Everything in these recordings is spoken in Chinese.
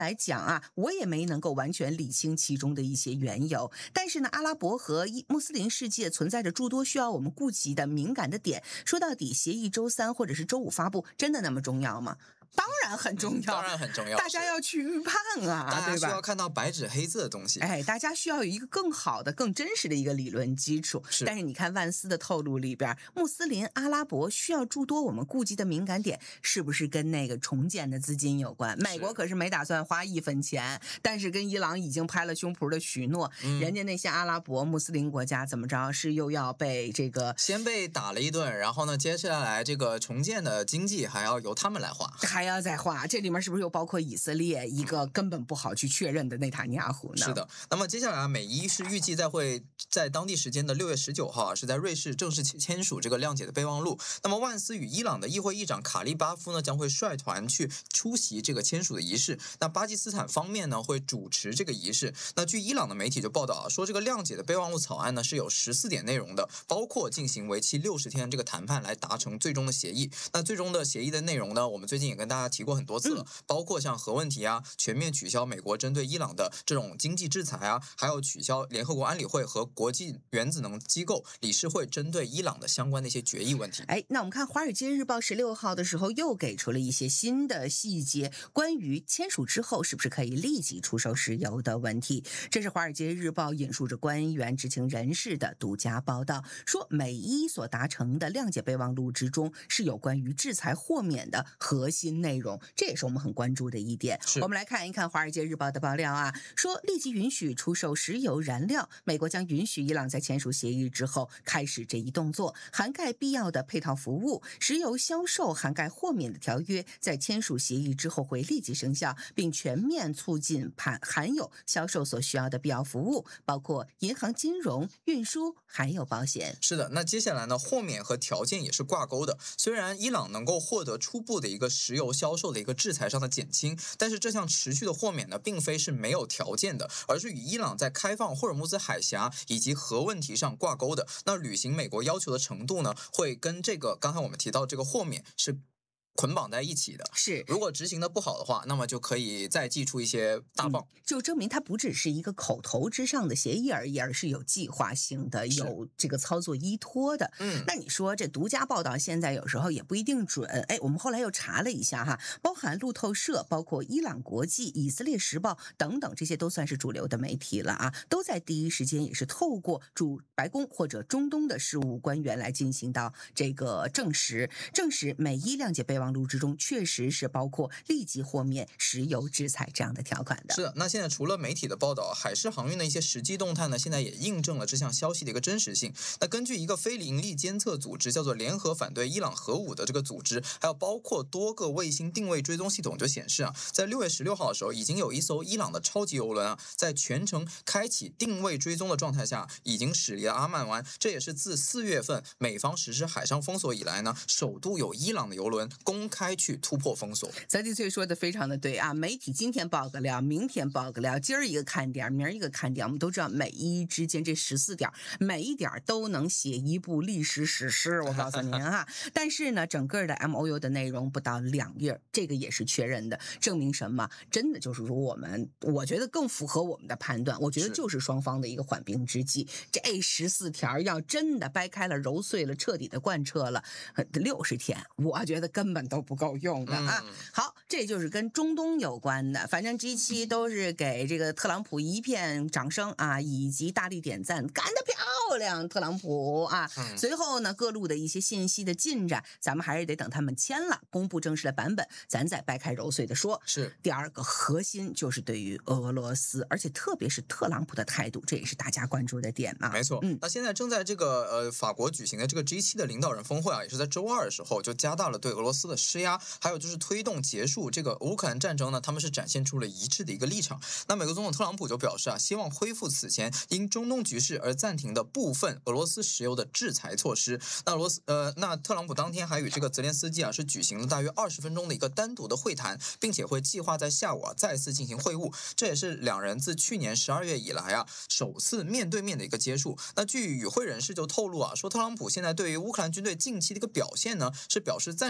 来讲啊，我也没能够完全理清其中的一些缘由。但是呢，阿拉伯和穆斯林世界存在着诸多需要我们顾及的敏感的点。说到底，协议周3或者是周5发布，真的那么重要吗？当然很重要， 当然很重要， 大家要去预判啊， 大家需要看到白纸黑字的东西。 大家需要有一个更好的、更真实的一个理论基础。但是你看万斯的透露里边，穆斯林阿拉伯需要诸多我们顾及的敏感点，是不是跟那个重建的资金有关？美国可是没打算花1分钱，但是跟伊朗已经拍了胸脯的许诺，人家那些阿拉伯穆斯林国家怎么着是又要被这个先被打了一顿，然后呢，接下来这个重建的经济还要由他们来花， 还要再花。这里面是不是又包括以色列一个根本不好去确认的内塔尼亚胡呢？ 是的。那么接下来美伊是预计会在当地时间的6月19号是在瑞士正式签署这个谅解的备忘录。那么万斯与伊朗的议会议长卡利巴夫呢将会率团去出席这个签署的仪式。那巴基斯坦方面呢会主持这个仪式。那据伊朗的媒体就报道说，这个谅解的备忘录草案呢是有14点内容的，包括进行为期60天这个谈判来达成最终的协议。那最终的协议的内容呢，我们最近也跟大家提过很多次了，包括像核问题啊，全面取消美国针对伊朗的这种经济制裁啊，还有取消联合国安理会和国际原子能机构理事会针对伊朗的相关的一些决议问题。 那我们看《华尔街日报》16号的时候又给出了一些新的细节，关于签署之后是不是可以立即出售石油的问题。这是《华尔街日报》引述着官员知情人士的独家报道，说美伊所达成的谅解备忘录之中是有关于制裁豁免的核心内容，这也是我们很关注的一点。我们来看一看《华尔街日报》的爆料啊，说立即允许出售石油燃料，美国将允许伊朗在签署协议之后开始这一动作，涵盖必要的配套服务。石油销售涵盖豁免的条约在签署协议之后会立即生效，并全面促进含有销售所需要的必要服务，包括银行、金融、运输还有保险。 是的，那接下来呢，豁免和条件也是挂钩的。虽然伊朗能够获得初步的一个石油销售的一个制裁上的减轻，但是这项持续的豁免呢，并非是没有条件的，而是与伊朗在开放霍尔木兹海峡以及核问题上挂钩的。那履行美国要求的程度呢，会跟这个刚才我们提到这个豁免是捆绑在一起的。 是， 如果执行的不好的话，那么就可以再寄出一些大棒， 就证明它不只是一个口头之上的协议而已，而是有计划性的，有这个操作依托的。那你说这独家报道现在有时候也不一定准。我们后来又查了一下哈，包含路透社、包括伊朗国际、以色列时报等等，这些都算是主流的媒体了啊，都在第一时间也是透过驻白宫或者中东的事务官员来进行到这个证实美伊谅解备忘录之中确实是包括立即豁免石油制裁这样的条款的。 是的，那现在除了媒体的报道，海事航运的一些实际动态呢，现在也印证了这项消息的一个真实性。那根据一个非盈利监测组织叫做联合反对伊朗核武的这个组织，还有包括多个卫星定位追踪系统就显示啊，在6月16号的时候，已经有一艘伊朗的超级油轮啊，在全程开启定位追踪的状态下，已经驶离了阿曼湾。这也是自4月份美方实施海上封锁以来呢，首度有伊朗的油轮公开去突破封锁。 咱这说的非常的对啊，媒体今天报个料，明天报个料，今儿一个看点，明儿一个看点。我们都知道美伊之间这14点，每一点都能写一部历史史诗，我告诉您啊。但是呢，整个的 MOU 的内容不到2页，这个也是确认的，证明什么？真的就是说我觉得更符合我们的判断，我觉得就是双方的一个缓兵之计。这14条要真的掰开了揉碎了，彻底的贯彻了60天，我觉得根本都不够用的啊。好，这就是跟中东有关的，反正这期都是给这个特朗普一片掌声啊，以及大力点赞，干得漂亮，特朗普啊。随后呢，各路的一些信息的进展，咱们还是得等他们签了，公布正式的版本，咱再掰开揉碎的说。 是第二个核心就是对于俄罗斯，而且特别是特朗普的态度，这也是大家关注的点嘛。 没错，那现在正在这个法国举行的这个 G7 的领导人峰会啊，也是在周2的时候就加大了对俄罗斯的施压，还有就是推动结束这个乌克兰战争呢，他们是展现出了一致的一个立场。那美国总统特朗普就表示啊，希望恢复此前因中东局势而暂停的部分俄罗斯石油的制裁措施。那特朗普当天还与这个泽连斯基啊是举行了大约20分钟的一个单独的会谈，并且会计划在下午啊再次进行会晤。这也是两人自去年12月以来啊首次面对面的一个接触。那据与会人士就透露啊，说特朗普现在对于乌克兰军队近期的一个表现呢是表示赞赏的，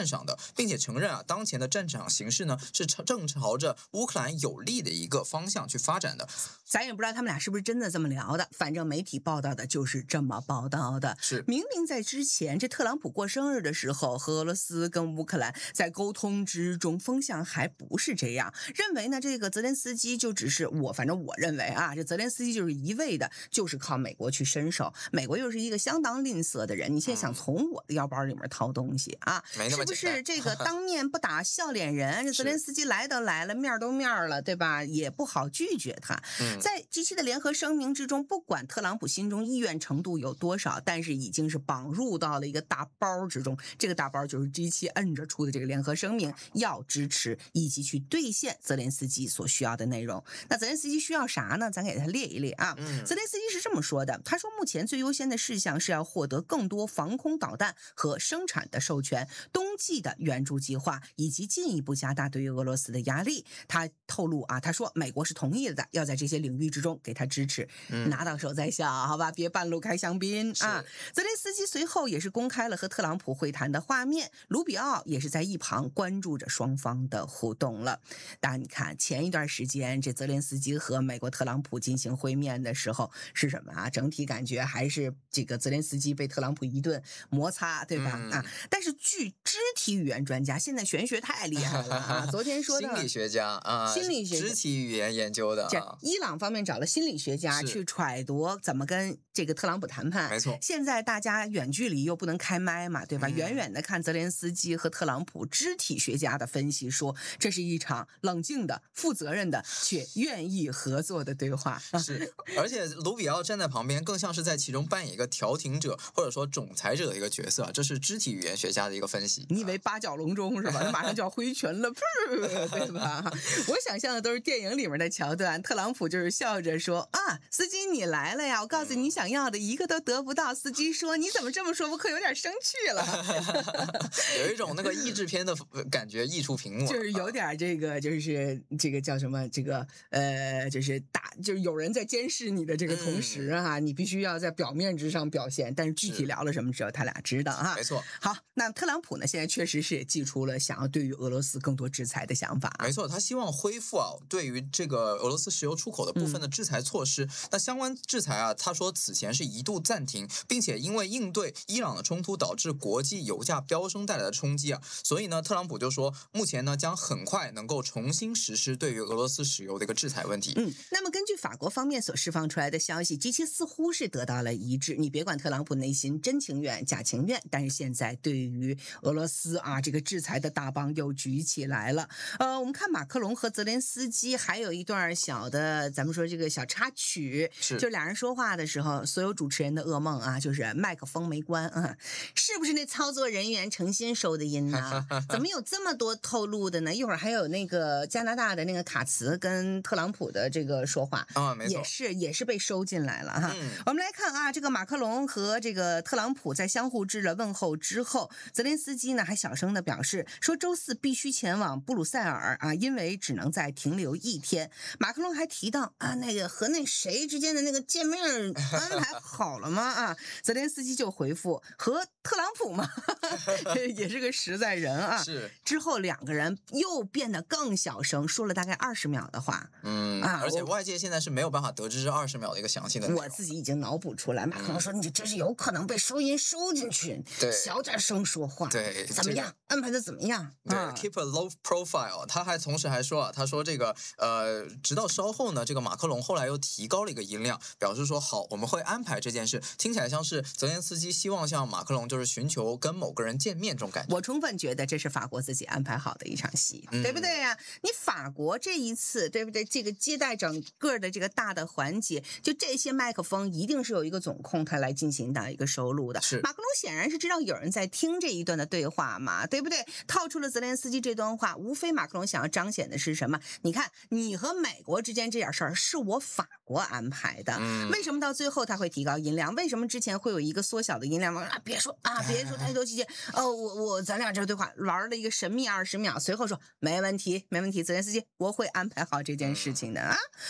并且承认当前的战场形势呢是正朝着乌克兰有利的一个方向去发展的。 咱也不知道他们俩是不是真的这么聊的，反正媒体报道的就是这么报道的。 是， 明明在之前这特朗普过生日的时候，和俄罗斯跟乌克兰在沟通之中风向还不是这样，认为呢这个泽连斯基就只是反正我认为这泽连斯基就是一味的就是靠美国去伸手，美国又是一个相当吝啬的人，你现在想从我的腰包里面掏东西没那么简单， 是不是这个当面不打笑脸人？这泽连斯基来都来了，面都面了，对吧？也不好拒绝他。在 G7 的联合声明之中，不管特朗普心中意愿程度有多少，但是已经是绑入到了一个大包之中。这个大包就是 G7 摁着出的这个联合声明，要支持以及去兑现泽连斯基所需要的内容。那泽连斯基需要啥呢？咱给他列一列泽连斯基是这么说的，他说目前最优先的事项是要获得更多防空导弹和生产的授权，冬季的援助计划，以及进一步加大对于俄罗斯的压力。他透露他说美国是同意的，要在这些领域之中给他支持，拿到手再笑，好吧，别半路开香槟泽连斯基随后也是公开了和特朗普会谈的画面，卢比奥也是在一旁关注着双方的互动了。当然你看前一段时间这泽连斯基和美国特朗普进行会面的时候是什么整体感觉还是这个泽连斯基被特朗普一顿摩擦，对吧但是据肢体语言专家，现在玄学太厉害了昨天说的心理学家心理学肢体语言研究的伊朗方面找了心理学家去揣度怎么跟这个特朗普谈判。 没错， 现在大家远距离又不能开麦嘛，对吧？远远的看泽连斯基和特朗普，肢体学家的分析说，这是一场冷静的、负责任的且愿意合作的对话。 是，而且卢比奥站在旁边，更像是在其中扮演一个调停者或者说仲裁者的一个角色，这是肢体语言学家的一个分析。 你以为八角笼中是吧？他马上就要挥拳了，对吧？我想象的都是电影里面的桥段，特朗普就是笑着说司机你来了呀，我告诉你想要的一个都得不到。司机说你怎么这么说，我可有点生气了。 有一种那个译制片的感觉溢出屏幕， 就是有点这个就是这个叫什么这个就是就是有人在监视你的这个同时你必须要在表面之上表现，但是具体聊了什么只有他俩知道没错。 好，那特朗普呢现在确实是也祭出了想要对于俄罗斯更多制裁的想法没错，他希望恢复对于这个俄罗斯石油出口的部分的制裁措施。那相关制裁他说此前是一度暂停，并且因为应对伊朗的冲突导致国际油价飙升带来的冲击所以呢特朗普就说目前呢将很快能够重新实施对于俄罗斯石油的一个制裁问题。 那么根据法国方面所释放出来的消息，G7似乎是得到了一致。你别管特朗普内心真情愿假情愿，但是现在对于俄罗斯这个制裁的大棒又举起来了。我们看马克龙和泽连斯基还有一段小的咱们说这个小插曲，就俩人说话的时候，所有主持人的噩梦就是麦克风没关是不是那操作人员诚心收的音呢？怎么有这么多透露的呢？一会儿还有那个加拿大的那个卡茨跟特朗普的这个说话没错， 也是被收进来了我们来看这个马克龙和这个特朗普在相互致了问候之后，泽连斯基呢还小声的表示说周四必须前往布鲁塞尔因为只能再停留1天。马克龙还提到那个和那谁之间的那个见面安排好了吗泽连斯基就回复和特朗普嘛也是个实在人是。 之后两个人又变得更小声，说了大概20秒的话而且外界现在是没有办法得知这20秒的一个详细的内容。 我自己已经脑补出来，马克龙说你这是有可能被收音收进去，小点声说话， 对， 怎么样安排的怎么样？ 对，keep a low profile。他还同时还说他说这个直到稍后呢，这个马克龙后来又提高了一个音量，表示说好，我们会安排这件事。听起来像是泽连斯基希望像马克龙就是寻求跟某个人见面这种感觉。 我充分觉得这是法国自己安排好的一场戏，对不对呀？你法国这一次，对不对？这个接待整个的这个大的环节，就这些麦克风一定是有一个总控他来进行的一个收录的。马克龙显然是知道有人在听这一段的对话嘛，对不对？套出了泽连斯基这段话，无非马克龙想要彰显的是什么？你看，你和美国之间这点事儿是我法国安排的，为什么到最后他会提高音量？为什么之前会有一个缩小的音量吗？别说太多细节。咱俩这个对话玩了一个神秘20秒，随后说没问题，泽连斯基，我会安排好这件事情的好，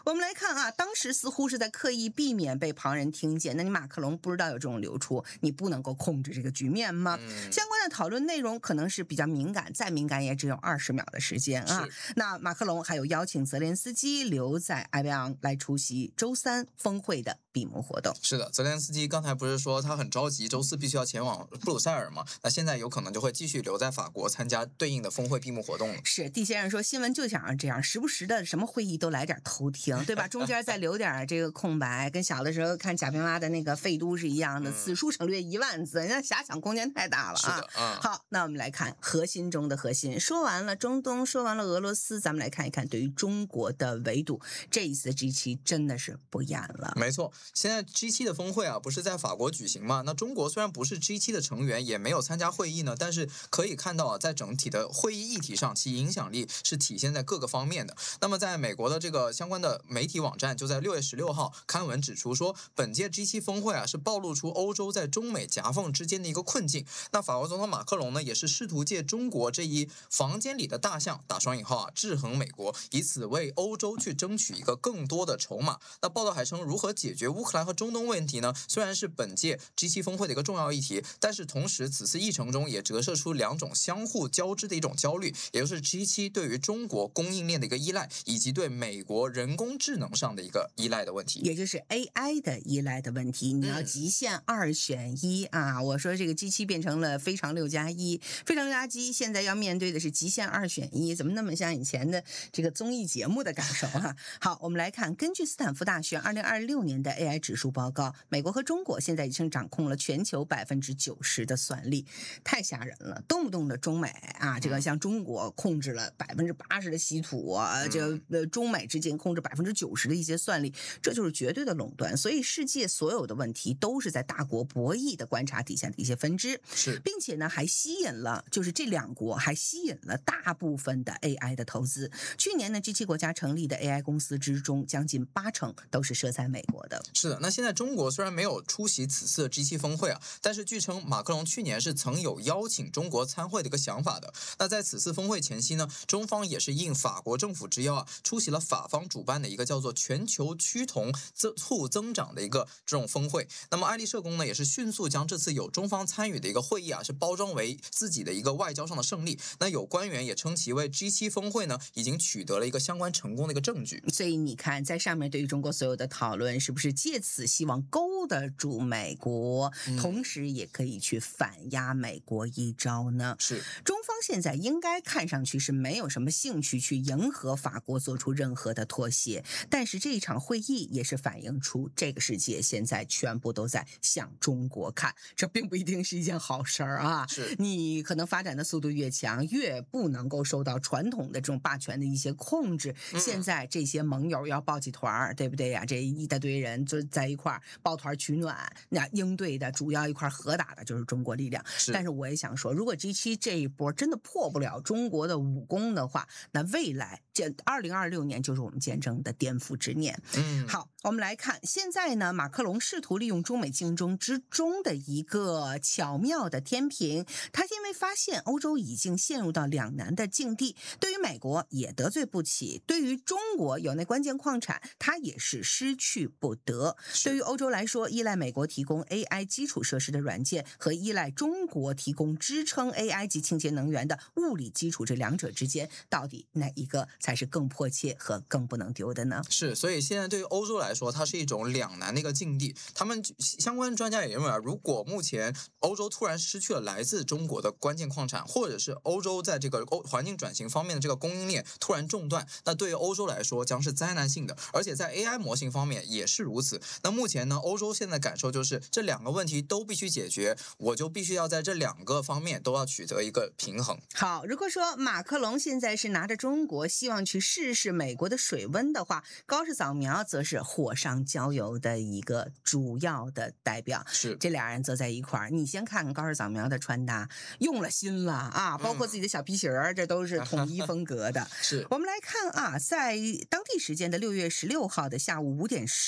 我们来看啊，当时似乎是在刻意避免被旁人听见。那你马克龙不知道有这种流出，你不能够控制这个局面吗？相关的讨论内容可能是比较敏感，再敏感也只有20秒的时间啊。那马克龙还有邀请泽连斯基留在埃维昂来出席周3峰会的闭幕活动。 是的，泽连斯基刚才不是说他很着急，周4必须要前往布鲁塞尔吗？那现在有可能就会继续留在法国参加对应的峰会闭幕活动了。 是，地先生说新闻就想要这样，时不时的什么会议都来点偷听，对吧？中间再留点这个空白，跟小的时候看贾平凹的那个废都是一样的，此书省略1万字，人家遐想空间太大了啊。 是的， 好，那我们来看核心中的核心，说完了中东，说完了俄罗斯，咱们来看一看对于中国的围堵。这一次 G7 真的是不演了。 没错，现在 G7 的峰会啊，不是在法国举行吗？那中国虽然不是 G7 的成员，也没有参加会议呢，但是可以看到啊，在整体的会议议题上，其影响力是体现在各个方面的。那么在美国的这个相关的媒体网站就在6月16号刊文指出说，本届 G7 峰会啊是暴露出欧洲在中美夹缝之间的一个困境。那法国总统马克龙呢，也是试图借中国这一房间里的大象打双引号啊，制衡美国，以此为欧洲去争取一个更多的筹码。那报道还称，如何解决乌克兰和中东问题呢？虽然是本届 G7 峰会的一个重要议题，但是同时此次议程中也折射出2种相互交织的一种焦虑，也就是 G7 对于中国供应链的一个依赖，以及对美国人工智能上的一个依赖的问题， 也就是 AI 的依赖的问题。你要极限2选1啊！我说这个 G7 变成了非常6+1，非常6+1现在要面对的是极限2选1，怎么那么像以前的这个综艺节目的感受啊？好，我们来看，根据斯坦福大学2026年的 AI 指数报告，美国和中国现在已经掌控了全球90%的算力，太吓人了！动不动的中美啊，这个像中国控制了80%的稀土，这个中美之间控制90%的一些算力，这就是绝对的垄断。所以世界所有的问题都是在大国博弈的观察底下的一些分支， 是， 并且呢还吸引了，就是这2国还吸引了大部分的 AI 的投资。去年呢 G7 国家成立的 AI 公司之中，将近80%都是设在美国的。 是的，那现在中国虽然没有出席此次的 G7 峰会啊，但是据称马克龙去年是曾有邀请中国参会的一个想法的。那在此次峰会前夕呢，中方也是应法国政府之邀啊，出席了法方主办的一个叫做全球趋同促增长的一个这种峰会。那么爱立社工呢，也是迅速将这次有中方参与的一个会议啊，是包装为自己的一个外交上的胜利。那有官员也称其为 G7 峰会呢，已经取得了一个相关成功的一个证据。 所以你看，在上面对于中国所有的讨论，是不是借此希望勾得住美国，同时也可以去反压美国一招呢？ 是， 中方现在应该看上去是没有什么兴趣去迎合法国做出任何的妥协，但是这一场会议也是反映出这个世界现在全部都在向中国看，这并不一定是一件好事儿啊。 是， 你可能发展的速度越强，越不能够受到传统的这种霸权的一些控制。现在这些盟友要抱起团，对不对呀？这一大堆人就在一块儿抱团取暖，那应对的主要一块合打的就是中国力量。但是我也想说，如果 G7 这一波真的破不了中国的武功的话，那未来这2026年就是我们见证的颠覆之年。好，我们来看现在呢，马克龙试图利用中美竞争之中的一个巧妙的天平，他因为发现欧洲已经陷入到两难的境地，对于美国也得罪不起，对于中国有那关键矿产，他也是失去不得。对于欧洲来说，依赖美国提供 AI 基础设施的软件和依赖中国提供支撑 AI 及清洁能源的物理基础，这两者之间到底哪一个才是更迫切和更不能丢的呢？ 是，所以现在对于欧洲来说，它是一种两难的一个境地。他们相关专家也认为啊，如果目前欧洲突然失去了来自中国的关键矿产，或者是欧洲在这个环境转型方面的这个供应链突然中断，那对于欧洲来说将是灾难性的。而且在 AI 模型方面也是如此。那目前呢，欧洲现在感受就是这两个问题都必须解决，我就必须要在这两个方面都要取得一个平衡。 好，如果说马克龙现在是拿着中国希望去试试美国的水温的话，高市早苗则是火上浇油的一个主要的代表。 是， 这俩人坐在一块儿，你先看看高市早苗的穿搭，用了心了啊，包括自己的小皮鞋这都是统一风格的。 是， 我们来看啊，在当地时间的6月16号的下午5点15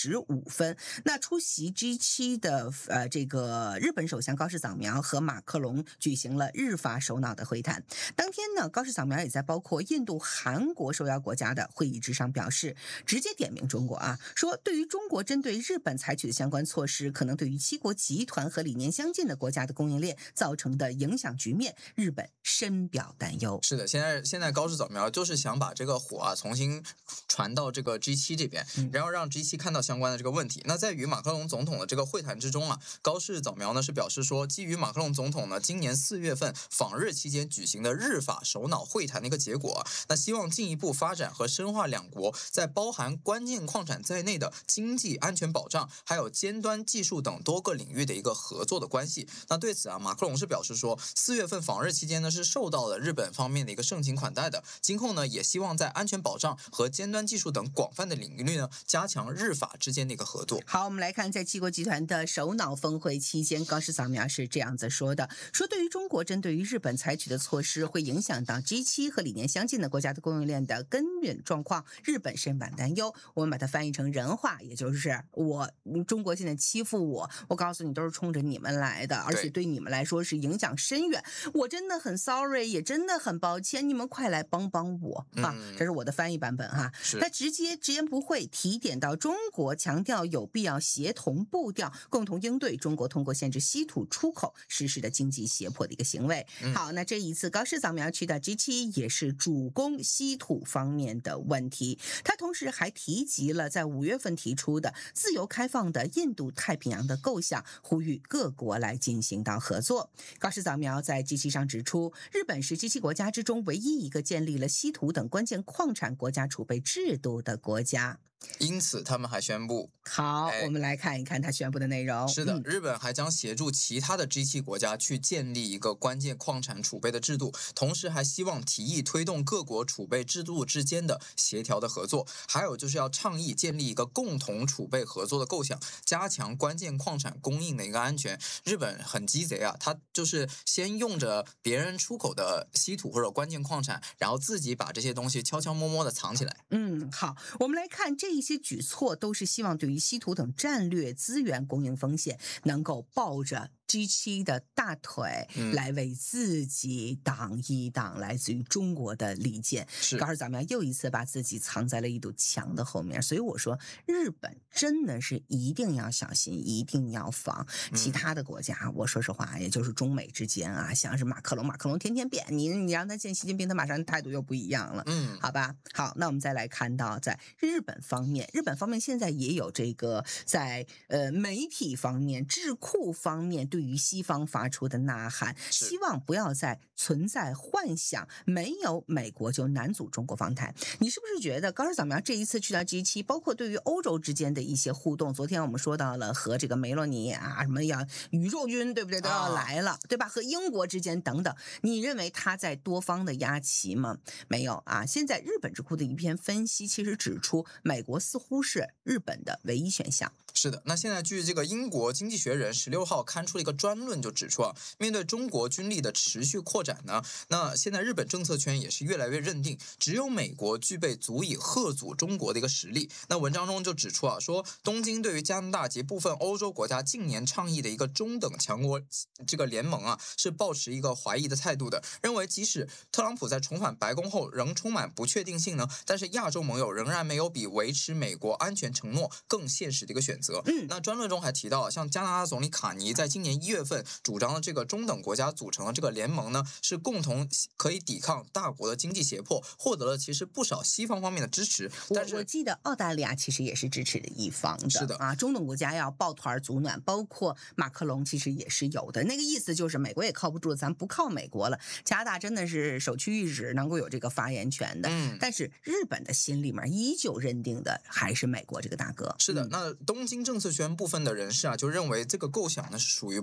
分。那出席 G7 的这个日本首相高市早苗和马克龙举行了日法首脑的会谈。当天呢，高市早苗也在包括印度、韩国受邀国家的会议之上表示，直接点名中国啊，说对于中国针对日本采取的相关措施，可能对于七国集团和理念相近的国家的供应链造成的影响局面，日本深表担忧。 是的，现在高市早苗就是想把这个火啊重新传到这个 G7 这边，然后让 G7 看到相关的这个问题。那在与马克龙总统的这个会谈之中啊，高市早苗呢是表示说，基于马克龙总统呢今年4月份访日期间举行的日法首脑会谈的一个结果，那希望进一步发展和深化两国在包含关键矿产在内的经济安全保障，还有尖端技术等多个领域的一个合作的关系。那对此啊，马克龙是表示说，4月份访日期间呢是受到了日本方面的一个盛情款待的，今后呢也希望在安全保障和尖端技术等广泛的领域呢加强日法之间的一个合作。 好，我们来看在七国集团的首脑峰会期间，高市早苗是这样子说的，说对于中国针对于日本采取的措施会影响到 G7 和理念相近的国家的供应链的根本状况，日本深感担忧。我们把它翻译成人话，也就是中国现在欺负我告诉你都是冲着你们来的，而且对你们来说是影响深远。我真的很 sorry， 也真的很抱歉，你们快来帮帮我啊！这是我的翻译版本哈。他直言不讳提点到中国，强调有必要协同步调，共同应对中国通过限制稀土出口实施的经济胁迫的一个行为。好，那这一次高市早苗去到 G7 也是主攻稀土方面的问题，他同时还提及了在5月份提出的自由开放的印度太平洋的构想，呼吁各国来进行到合作。高市早苗在 G7 上指出，日本是 G7 国家之中唯一一个建立了稀土等关键矿产国家储备制度的国家。 因此他们还宣布， 好，我们来看一看他宣布的内容。 是的，日本还将协助其他的 G7 国家去建立一个关键矿产储备的制度，同时还希望提议推动各国储备制度之间的协调的合作，还有就是要倡议建立一个共同储备合作的构想，加强关键矿产供应的一个安全。日本很鸡贼啊，他就是先用着别人出口的稀土或者关键矿产，然后自己把这些东西悄悄摸摸的藏起来。 好，我们来看这一些举措都是希望对于稀土等战略资源供应风险能够抱着G7 的大腿来为自己挡一挡来自于中国的利剑。高市早苗又一次把自己藏在了一堵墙的后面，所以我说日本真的是一定要小心，一定要防。其他的国家我说实话也就是中美之间啊，像是马克龙天天变，你让他见习近平他马上态度又不一样了。好吧，好，那我们再来看到在日本方面现在也有这个在媒体方面智库方面对于西方发出的呐喊，希望不要再存在幻想没有美国就难阻中国访台。你是不是觉得高市早苗这一次去到 G7， 包括对于欧洲之间的一些互动，昨天我们说到了和这个梅洛尼啊什么要宇宙军对不对都要来了，对吧？和英国之间等等，你认为他在多方的压旗吗？没有啊。现在日本智库的一篇分析其实指出，美国似乎是日本的唯一选项。 是的，那现在据这个英国经济学人16号刊出了一个专论，就指出啊，面对中国军力的持续扩展呢，那现在日本政策圈也是越来越认定，只有美国具备足以吓阻中国的一个实力。那文章中就指出啊，说东京对于加拿大及部分欧洲国家近年倡议的一个中等强国这个联盟啊，是抱持一个怀疑的态度的，认为即使特朗普在重返白宫后仍充满不确定性呢，但是亚洲盟友仍然没有比维持美国安全承诺更现实的一个选择。那专论中还提到，像加拿大总理卡尼在今年1月份主张的这个中等国家组成的这个联盟呢，是共同可以抵抗大国的经济胁迫，获得了其实不少西方方面的支持。但是我记得澳大利亚其实也是支持的一方的， 是的啊，中等国家要抱团组暖，包括马克龙其实也是有的。那个意思就是美国也靠不住，咱不靠美国了。加拿大真的是首屈一指，能够有这个发言权的。但是日本的心里面依旧认定的还是美国这个大哥。 是的，那东京政策圈部分的人士啊，就认为这个构想呢是属于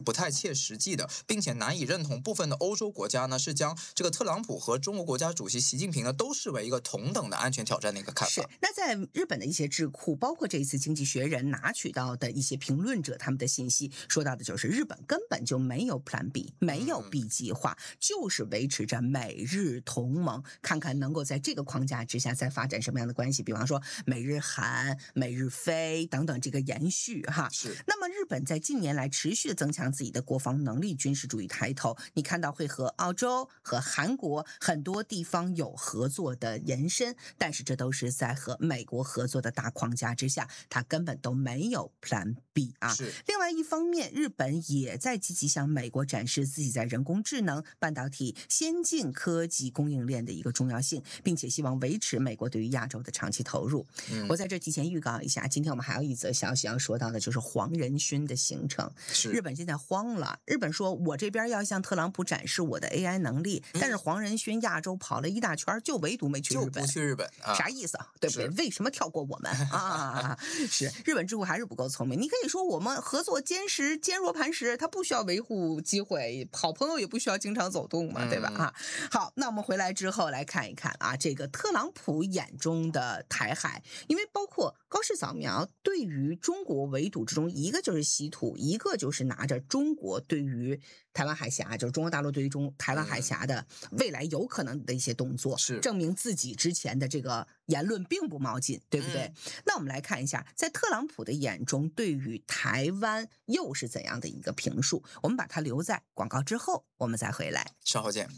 不太切实际的，并且难以认同部分的欧洲国家呢是将这个特朗普和中国国家主席习近平呢都视为一个同等的安全挑战的一个看法。 那在日本的一些智库，包括这一次《经济学人》拿取到的一些评论者他们的信息，说到的就是日本根本就没有 Plan B， 没有 B 计划，就是维持着美日同盟，看看能够在这个框架之下再发展什么样的关系，比方说美日韩、美日菲等等这个延续哈。 是。 那么日本在近年来持续的增强自己的国防能力，军事主义抬头，你看到会和澳洲和韩国很多地方有合作的延伸，但是这都是在和美国合作的大框架之下，它根本都没有 Plan B 啊。 是。 另外一方面，日本也在积极向美国展示自己在人工智能、半导体、先进科技供应链的一个重要性，并且希望维持美国对于亚洲的长期投入。我在这提前预告一下，今天我们还有一则消息要说到的，就是黄仁勋的行程。日本现在慌了，日本说我这边要向特朗普展示我的 AI 能力，但是黄仁勋亚洲跑了一大圈，就唯独没去日本， 就不去日本啊， 啥意思啊？对不对？为什么跳过我们啊？是日本智库还是不够聪明？你可以说我们合作坚实、坚若磐石，他不需要维护机会，好朋友也不需要经常走动嘛，对吧？啊，好，那我们回来之后来看一看啊，这个特朗普眼中的台海，因为包括高市早苗对于中国围堵之中，一个就是稀土，一个就是拿着中国对于台湾海峡，就是中国大陆对于台湾海峡的未来有可能的一些动作， 是证明自己之前的这个言论并不冒进，对不对？那我们来看一下，在特朗普的眼中，对于台湾又是怎样的一个评述？我们把它留在广告之后，我们再回来。 稍后见。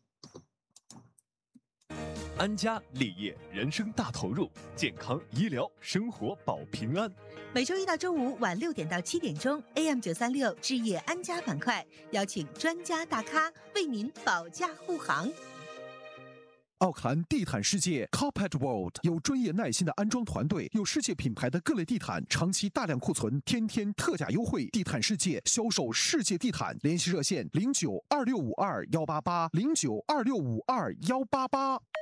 安家立业，人生大投入，健康医疗生活保平安。 每周一到周五晚6点到7点钟 ，AM936置业安家板块，邀请专家大咖为您保驾护航。 奥坎地毯世界 Carpet World 有专业耐心的安装团队，有世界品牌的各类地毯，长期大量库存，天天特价优惠。地毯世界销售世界地毯，联系热线09265218880926521888。